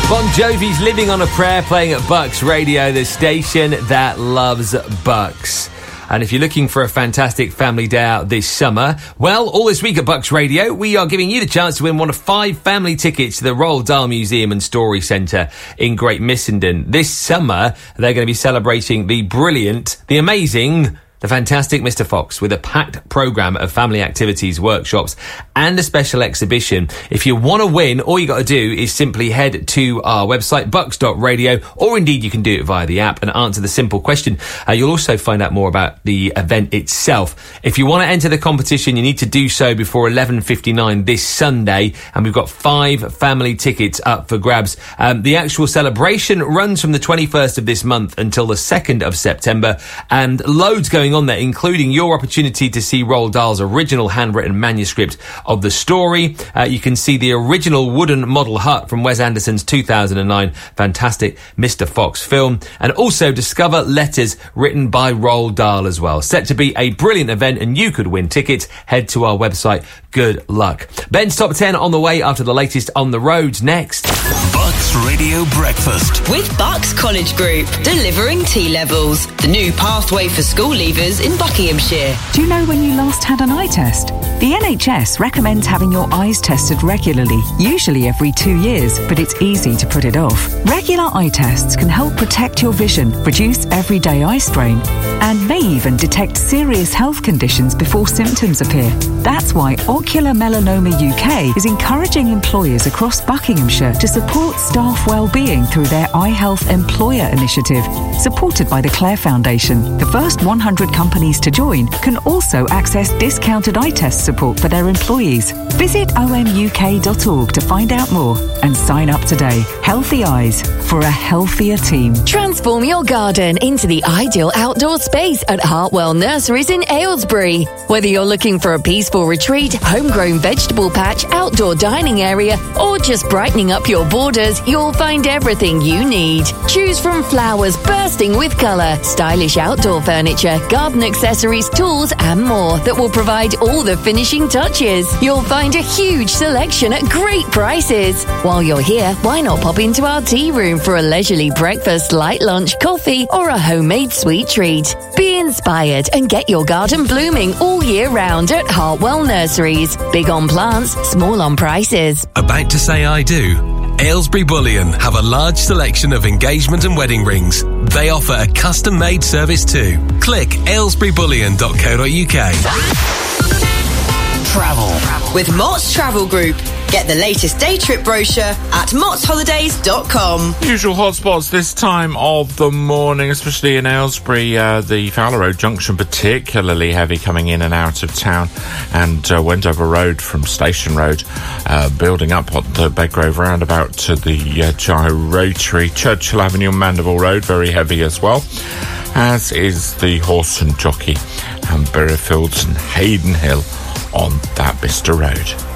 Bon Jovi's Living on a Prayer playing at Bucks Radio, the station that loves Bucks. And if you're looking for a fantastic family day out this summer, well, all this week at Bucks Radio, we are giving you the chance to win one of 5 family tickets to the Roald Dahl Museum and Story Centre in Great Missenden. This summer, they're going to be celebrating the brilliant, the amazing, the fantastic Mr. Fox with a packed programme of family activities, workshops and a special exhibition. If you want to win, all you got to do is simply head to our website, bucks.radio, or indeed you can do it via the app and answer the simple question. You'll also find out more about the event itself. If you want to enter the competition, you need to do so before 11:59 this Sunday, and we've got 5 family tickets up for grabs. The actual celebration runs from the 21st of this month until the 2nd of September, and loads going on there, including your opportunity to see Roald Dahl's original handwritten manuscript of the story. You can see the original wooden model hut from Wes Anderson's 2009 fantastic Mr. Fox film, and also discover letters written by Roald Dahl as well. Set to be a brilliant event, and you could win tickets. Head to our website. Good luck. Ben's Top 10 on the way after the latest on the roads next. Bucks Radio Breakfast with Bucks College Group, delivering T-levels, the new pathway for school leavers in Buckinghamshire. Do you know when you last had an eye test? The NHS recommends having your eyes tested regularly, usually every 2 years, but it's easy to put it off. Regular eye tests can help protect your vision, reduce everyday eye strain, and may even detect serious health conditions before symptoms appear. That's why Ocular Melanoma UK is encouraging employers across Buckinghamshire to support staff well-being through their Eye Health Employer Initiative, supported by the Clare Foundation. The first 100 companies to join can also access discounted eye test support for their employees. Visit omuk.org to find out more and sign up today. Healthy eyes for a healthier team. Transform your garden into the ideal outdoor space at Hartwell Nurseries in Aylesbury. Whether you're looking for a peaceful retreat, homegrown vegetable patch, outdoor dining area, or just brightening up your borders, you'll find everything you need. Choose from flowers bursting with colour, stylish outdoor furniture, garden accessories, tools and more that will provide all the finishing touches. You'll find a huge selection at great prices. While you're here, why not pop into our tea room for a leisurely breakfast, light lunch, coffee or a homemade sweet treat. Be inspired and get your garden blooming all year round at Hartwell Nurseries. Big on plants, small on prices. About to say I do? Aylesbury Bullion have a large selection of engagement and wedding rings. They offer a custom-made service too. Click aylesburybullion.co.uk. Travel with Mott's Travel Group. Get the latest day trip brochure at mottsholidays.com. Usual hotspots this time of the morning, especially in Aylesbury. The Fowler Road junction particularly heavy coming in and out of town, and Wendover Road from Station Road building up on the Bedgrove roundabout to the Gyratory. Churchill Avenue and Mandeville Road very heavy as well, as is the Horse and Jockey and Berryfields and Hayden Hill on that Bicester Road.